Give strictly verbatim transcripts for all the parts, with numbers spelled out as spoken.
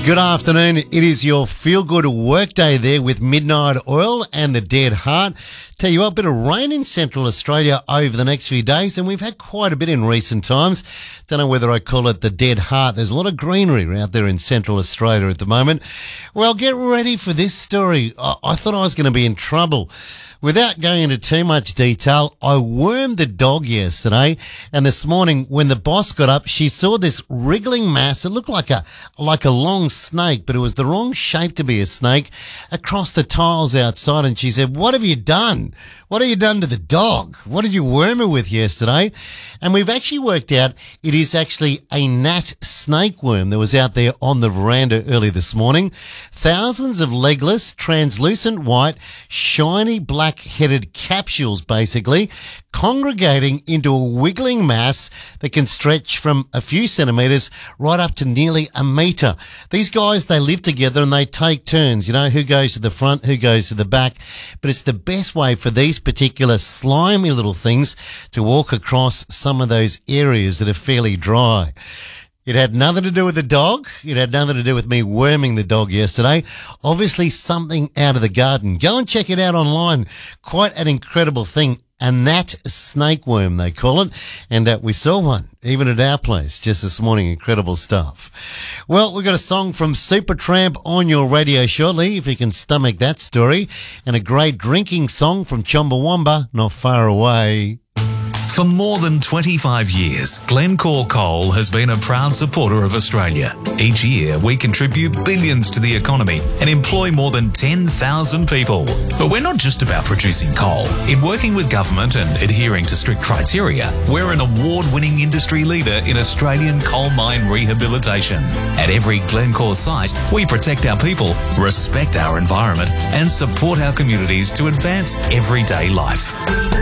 Good afternoon. It is your feel-good workday there with Midnight Oil and the Dead Heart. Tell you what, a bit of rain in Central Australia over the next few days, and we've had quite a bit in recent times. Don't know whether I call it the Dead Heart. There's a lot of greenery out there in Central Australia at the moment. Well, get ready for this story. I, I thought I was going to be in trouble. Without going into too much detail, I wormed the dog yesterday, and this morning when the boss got up, she saw this wriggling mass. It looked like a like a long snake, but it was the wrong shape to be a snake, across the tiles outside, and she said, "What have you done? What have you done to the dog? What did you worm her with yesterday?" And we've actually worked out it is actually a gnat snake worm that was out there on the veranda early this morning. Thousands of legless, translucent white, shiny black-headed capsules, basically, congregating into a wiggling mass that can stretch from a few centimetres right up to nearly a metre. These guys, they live together and they take turns, you know, who goes to the front, who goes to the back. But it's the best way for these particular slimy little things to walk across some of those areas that are fairly dry. It had nothing to do with the dog. It had nothing to do with me worming the dog yesterday. Obviously something out of the garden. Go and check it out online. Quite an incredible thing. A gnat snake worm, they call it. And uh, we saw one, even at our place, just this morning. Incredible stuff. Well, we've got a song from Supertramp on your radio shortly, if you can stomach that story. And a great drinking song from Chumbawamba, Not Far Away. For more than twenty-five years, Glencore Coal has been a proud supporter of Australia. Each year, we contribute billions to the economy and employ more than ten thousand people. But we're not just about producing coal. In working with government and adhering to strict criteria, we're an award-winning industry leader in Australian coal mine rehabilitation. At every Glencore site, we protect our people, respect our environment, and support our communities to advance everyday life.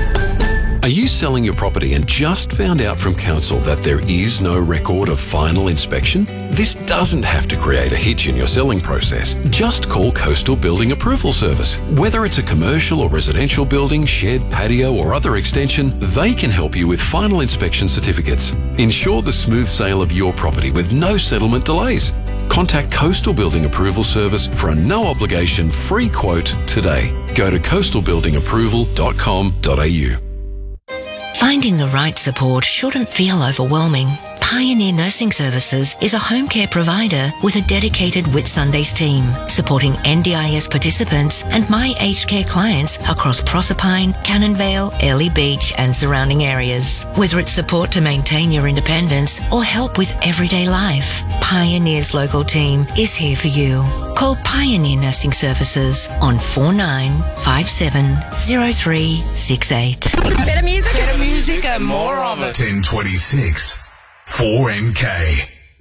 Are you selling your property and just found out from council that there is no record of final inspection? This doesn't have to create a hitch in your selling process. Just call Coastal Building Approval Service. Whether it's a commercial or residential building, shed, patio or other extension, they can help you with final inspection certificates. Ensure the smooth sale of your property with no settlement delays. Contact Coastal Building Approval Service for a no-obligation free quote today. Go to coastal building approval dot com dot a u. Finding the right support shouldn't feel overwhelming. Pioneer Nursing Services is a home care provider with a dedicated Whitsundays team, supporting N D I S participants and My Aged Care clients across Proserpine, Cannonvale, Airlie Beach and surrounding areas. Whether it's support to maintain your independence or help with everyday life, Pioneer's local team is here for you. Call Pioneer Nursing Services on four nine five seven zero three six eight. Better music, better music and more of it. ten twenty-six, four N K.